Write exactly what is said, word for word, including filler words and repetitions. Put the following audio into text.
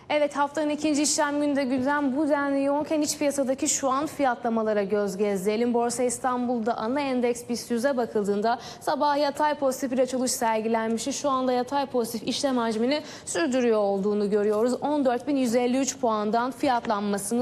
Evet, haftanın ikinci işlem gününde gündem bu denli yoğunken iç piyasadaki şu an fiyatlamalara göz gezdirelim. Borsa İstanbul'da ana endeks BIST yüze bakıldığında sabah yatay pozitif bir açılış sergilenmişti. Şu anda yatay pozitif işlem hacmini sürdürüyor olduğunu görüyoruz. on dört bin yüz elli üç puandan fiyatlanmasını